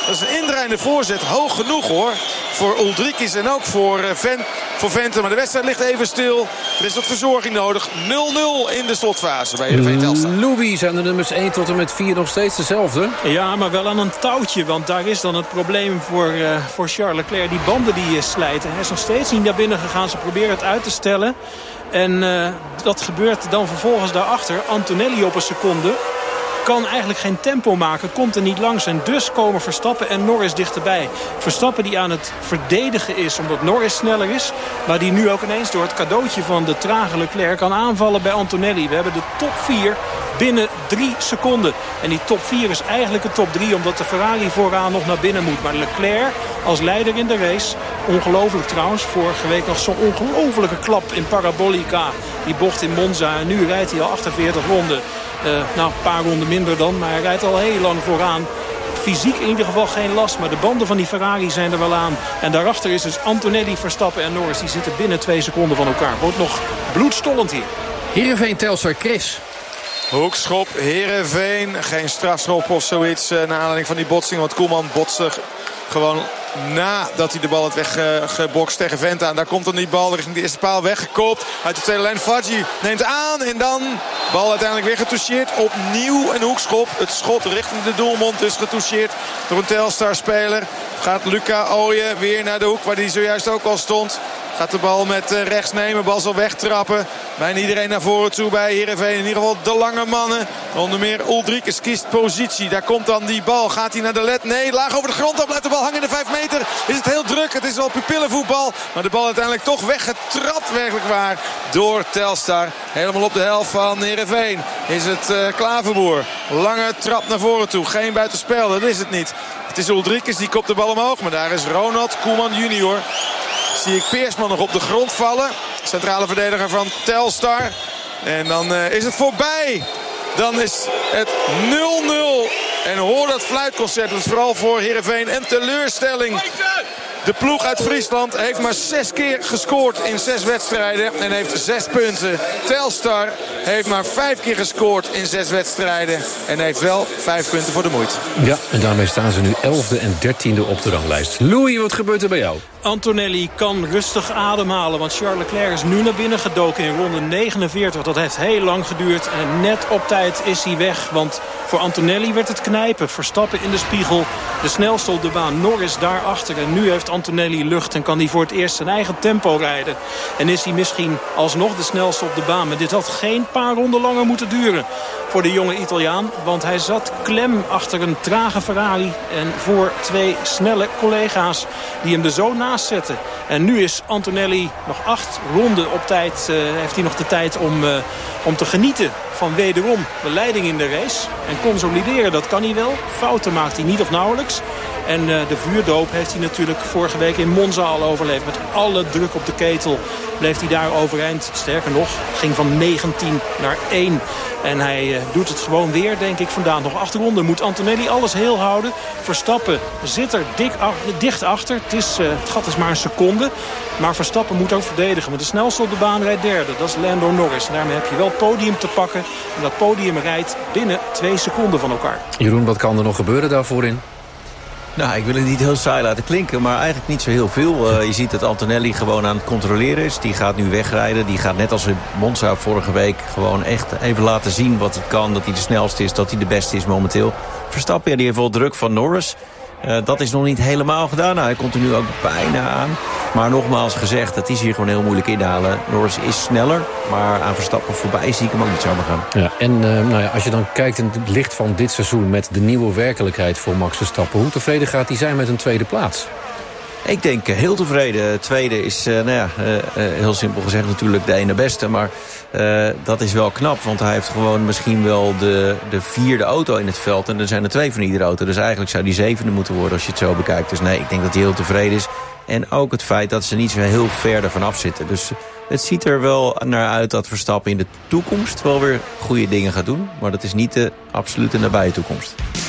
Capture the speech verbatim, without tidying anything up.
Dat is een indraaiende voorzet. Hoog genoeg hoor. Voor Uldrikis en ook voor, uh, Ven, voor Vente. Maar de wedstrijd ligt even stil. Er is wat verzorging nodig. nul nul in de slotfase bij Heerenveen Telstar. Louis, zijn de nummers één tot en met vier nog steeds dezelfde? Ja, maar wel aan een touwtje. Want daar is dan het probleem voor, uh, voor Charles Leclerc. Die banden die uh, slijten. Hij is nog steeds niet naar binnen gegaan. Ze proberen het uit te stellen. En uh, dat gebeurt dan vervolgens daarachter. Antonelli op een seconde. Kan eigenlijk geen tempo maken, komt er niet langs. En dus komen Verstappen en Norris dichterbij. Verstappen die aan het verdedigen is omdat Norris sneller is. Maar die nu ook ineens door het cadeautje van de trage Leclerc kan aanvallen bij Antonelli. We hebben de top vier binnen drie seconden. En die top vier is eigenlijk de top drie omdat de Ferrari vooraan nog naar binnen moet. Maar Leclerc als leider in de race. Ongelooflijk trouwens. Vorige week nog zo'n ongelofelijke klap in Parabolica. Die bocht in Monza. En nu rijdt hij al achtenveertig ronden. Uh, nou, een paar ronden minder dan. Maar hij rijdt al heel lang vooraan. Fysiek in ieder geval geen last. Maar de banden van die Ferrari zijn er wel aan. En daarachter is dus Antonelli, Verstappen en Norris. Die zitten binnen twee seconden van elkaar. Wordt nog bloedstollend hier. Heerenveen Telstar, Chris. Hoekschop, Heerenveen. Geen strafschop of zoiets. Uh, naar aanleiding van die botsing. Want Koeman botste gewoon nadat hij de bal had weggebokst tegen Vente aan. Daar komt dan die bal richting de eerste paal weggekoopt. Uit de tweede lijn. Fadji neemt aan. En dan bal uiteindelijk weer getoucheerd. Opnieuw een hoekschop. Het schot richting de doelmond is getoucheerd door een Telstar-speler. Gaat Luca Ooyen weer naar de hoek waar hij zojuist ook al stond. Gaat de bal met rechts nemen. Bal zal wegtrappen. Bijna iedereen naar voren toe bij Heerenveen. In ieder geval de lange mannen. Onder meer Uldrikis kiest positie. Daar komt dan die bal. Gaat hij naar de led? Nee, laag over de grond. Dan blijft de bal hangen in de vijf meter. Is het heel druk. Het is wel pupillenvoetbal. Maar de bal uiteindelijk toch weggetrapt. Werkelijk waar. Door Telstar. Helemaal op de helft van Heerenveen. Is het uh, Klaverboer. Lange trap naar voren toe. Geen buitenspel. Dat is het niet. Het is Uldrikis. Die kopt de bal omhoog. Maar daar is Ronald Koeman junior. Zie ik Peersman nog op de grond vallen. Centrale verdediger van Telstar. En dan uh, is het voorbij. Dan is het nul nul. En hoor dat fluitconcert. Dat is vooral voor Heerenveen een teleurstelling. De ploeg uit Friesland heeft maar zes keer gescoord in zes wedstrijden. En heeft zes punten. Telstar heeft maar vijf keer gescoord in zes wedstrijden. En heeft wel vijf punten voor de moeite. Ja, en daarmee staan ze nu elfde en dertiende op de ranglijst. Louis, wat gebeurt er bij jou? Antonelli kan rustig ademhalen. Want Charles Leclerc is nu naar binnen gedoken in ronde negenenveertig. Dat heeft heel lang geduurd. En net op tijd is hij weg. Want voor Antonelli werd het knijpen. Verstappen in de spiegel. De snelste op de baan. Norris daarachter. En nu heeft Antonelli lucht. En kan hij voor het eerst zijn eigen tempo rijden. En is hij misschien alsnog de snelste op de baan. Maar dit had geen paar ronden langer moeten duren voor de jonge Italiaan. Want hij zat klem achter een trage Ferrari. En voor twee snelle collega's die hem er zo naast zetten. En nu is Antonelli nog acht ronden op tijd. Uh, heeft hij nog de tijd om, uh, om te genieten van wederom de leiding in de race. En consolideren, dat kan hij wel. Fouten maakt hij niet of nauwelijks. En uh, de vuurdoop heeft hij natuurlijk vorige week in Monza al overleefd. Met alle druk op de ketel bleef hij daar overeind. Sterker nog, ging van negentien naar één. En hij uh, doet het gewoon weer, denk ik, vandaag. Nog acht ronden moet Antonelli alles heel houden. Verstappen zit er dik ach- dicht achter. Het, is, uh, het gat is maar een seconde. Maar Verstappen moet ook verdedigen. Want de snelste op de baan rijdt derde. Dat is Lando Norris. En daarmee heb je wel podium te pakken. En dat podium rijdt binnen twee seconden van elkaar. Jeroen, wat kan er nog gebeuren daarvoor in? Nou, ik wil het niet heel saai laten klinken, maar eigenlijk niet zo heel veel. Uh, je ziet dat Antonelli gewoon aan het controleren is. Die gaat nu wegrijden. Die gaat net als in Monza vorige week gewoon echt even laten zien wat hij kan. Dat hij de snelste is, dat hij de beste is momenteel. Verstappen, ja, die heeft wel druk van Norris. Uh, dat is nog niet helemaal gedaan. Nou, hij komt er nu ook bijna aan. Maar nogmaals gezegd, het is hier gewoon heel moeilijk inhalen. Norris is sneller, maar aan Verstappen voorbij zie ik hem ook niet zomaar gaan. Ja, en uh, nou ja, als je dan kijkt in het licht van dit seizoen met de nieuwe werkelijkheid voor Max Verstappen, hoe tevreden gaat hij zijn met een tweede plaats? Ik denk heel tevreden. Tweede is, uh, nou ja, uh, uh, heel simpel gezegd natuurlijk de ene beste. Maar uh, dat is wel knap, want hij heeft gewoon misschien wel de, de vierde auto in het veld. En er zijn er twee van iedere auto. Dus eigenlijk zou die zevende moeten worden als je het zo bekijkt. Dus nee, ik denk dat hij heel tevreden is. En ook het feit dat ze niet zo heel ver ervan af zitten. Dus het ziet er wel naar uit dat Verstappen in de toekomst wel weer goede dingen gaat doen. Maar dat is niet de absolute nabije toekomst.